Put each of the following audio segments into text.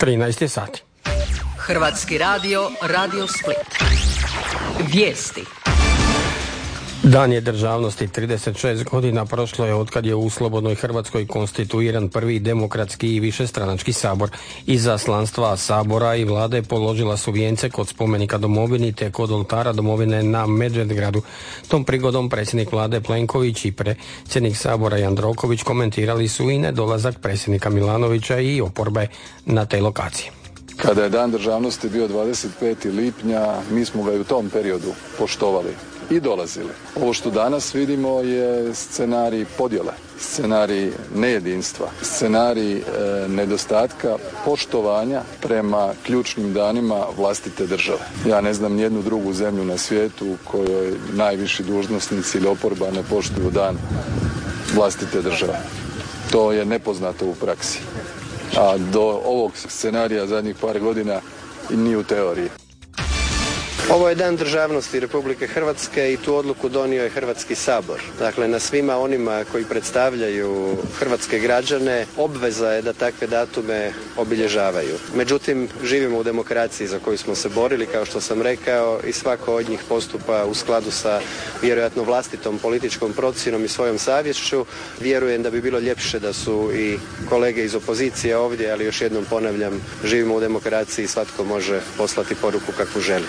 13 sati. Hrvatski radio, Radio Split. Vijesti. Dan je državnosti. 36 godina prošlo je otkad je u slobodnoj Hrvatskoj konstituiran prvi demokratski i višestranački sabor. Izaslanstva sabora i vlade položila su vijence kod spomenika domovini te kod oltara domovine na Medvedgradu. Tom prigodom predsjednik vlade Plenković i predsjednik sabora Jandroković komentirali su i nedolazak predsjednika Milanovića i oporbe na te lokacije. Kada je dan državnosti bio 25. lipnja, mi smo ga i u tom periodu poštovali i dolazili. Ovo što danas vidimo je scenarij podjele, scenarij nejedinstva, scenarij nedostatka poštovanja prema ključnim danima vlastite države. Ja ne znam nijednu drugu zemlju na svijetu u kojoj najviši dužnosnici ili oporba ne poštuju dan vlastite države. To je nepoznato u praksi. A do ovog scenarija zadnjih par godina ni u teoriji. Ovo je dan državnosti Republike Hrvatske i tu odluku donio je Hrvatski sabor. Dakle, na svima onima koji predstavljaju hrvatske građane obveza je da takve datume obilježavaju. Međutim, živimo u demokraciji za koju smo se borili, kao što sam rekao, i svako od njih postupa u skladu sa vjerojatno vlastitom političkom procjenom i svojom savješću. Vjerujem da bi bilo ljepše da su i kolege iz opozicije ovdje, ali još jednom ponavljam, živimo u demokraciji i svatko može poslati poruku kakvu želi.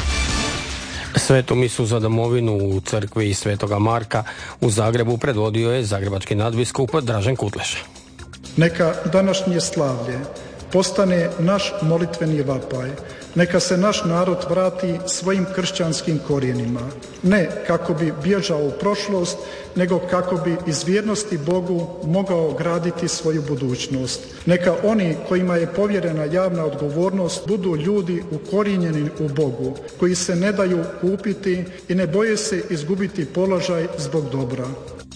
Svetu misu za domovinu u crkvi Svetoga Marka u Zagrebu predvodio je zagrebački nadbiskup Dražen Kutleša. Neka današnje slavlje postane naš molitveni vapaj. Neka se naš narod vrati svojim kršćanskim korijenima. Ne kako bi bježao u prošlost, nego kako bi iz vjernosti Bogu mogao graditi svoju budućnost. Neka oni kojima je povjerena javna odgovornost budu ljudi ukorijenjeni u Bogu, koji se ne daju kupiti i ne boje se izgubiti položaj zbog dobra.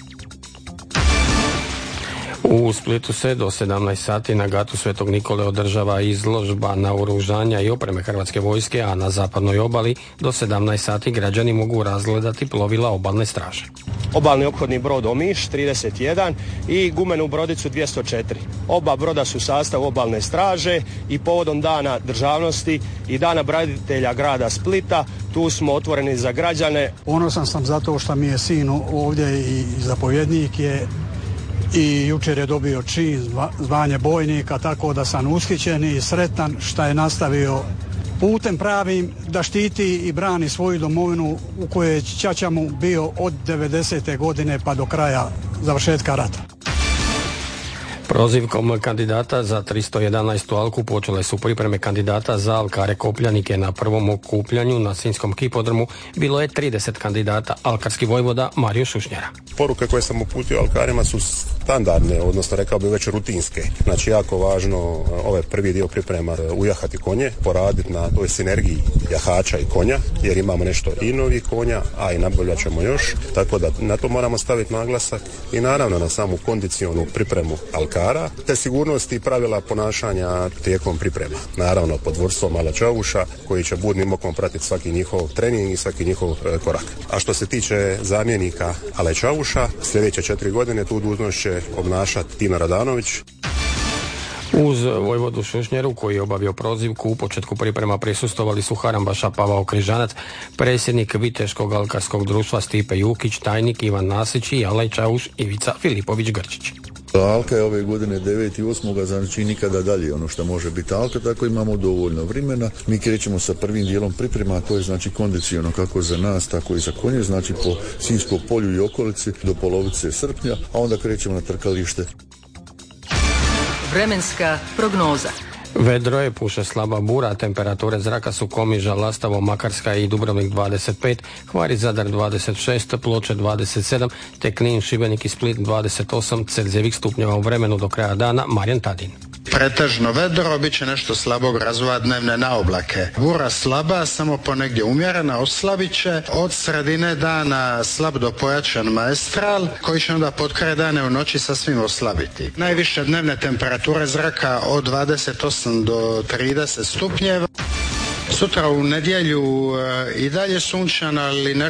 U Splitu se do 17 sati na gatu Svetog Nikole održava izložba naoružanja i opreme Hrvatske vojske, a na zapadnoj obali do 17 sati građani mogu razgledati plovila obalne straže. Obalni ophodni brod Omiš 31 i gumenu brodicu 204. Oba broda su sastav obalne straže i povodom dana državnosti i dana branitelja grada Splita tu smo otvoreni za građane. Ponosan sam zato što mi je sin ovdje i zapovjednik je i jučer je dobio čin, zvanje bojnika, tako da sam ushićen i sretan što je nastavio putem pravim da štiti i brani svoju domovinu u kojoj je ćaća mu bio od 90. godine pa do kraja završetka rata. Prozivkom kandidata za 311. alku počele su pripreme kandidata za alkare kopljanike. Na prvom okupljanju na Sinjskom hipodromu bilo je 30 kandidata. Alkarski vojvoda Mario Šušnjara. Poruke koje sam uputio alkarima su standardne, odnosno rekao bi već rutinske. Znači jako važno ovaj prvi dio priprema ujahati konje, poraditi na toj sinergiji jahača i konja, jer imamo nešto i novih konja, a i nabavljat ćemo još, tako da na to moramo staviti naglasak i naravno na samu kondicionu pripremu alkara, te sigurnosti i pravila ponašanja tijekom priprema. Naravno pod vodstvom Ala Čavuša, koji će budnim okom pratiti svaki njihov trening i svaki njihov korak. A što se tiče zamjenika Ale Čavuša, sljedeće 4 godine tu dužnost će obnašati Tina Radanović. Uz vojvodu Šušnjeru koji je obavio prozivku u početku priprema prisustvovali su Harambaša Pavao Križanac, predsjednik Viteškog alkarskog društva Stipe Jukić, tajnik Ivan Nasić i Alaj Čavuš Ivica Filipović Grčić. Alka je ove godine 9.8. znači nikada dalje ono što može biti alka, tako imamo dovoljno vremena. Mi krećemo sa prvim dijelom priprema, a to je znači kondiciono kako za nas, tako i za konje, znači po Sinjskom polju i okolici do polovice srpnja, a onda krećemo na trkalište. Vremenska prognoza. Vedro je, puše slaba bura, temperature zraka su Komiža, Lastovo, Makarska i Dubrovnik 25, Hvar i Zadar 26, Ploče 27, te Knin, Šibenik i Split 28 Celzijevih stupnjeva. U vremenu do kraja dana Marijan Tadin. Pretežno vedro, bit će nešto slabog razvoja dnevne na oblake. Bura slaba, samo ponegdje umjerena, oslabit će. Od sredine dana slab do pojačan maestral, koji će onda pod kraj dana u noći sasvim oslabiti. Najviše dnevne temperature zraka od 28 do 30 stupnjeva. Sutra u nedjelju i dalje sunčan, ali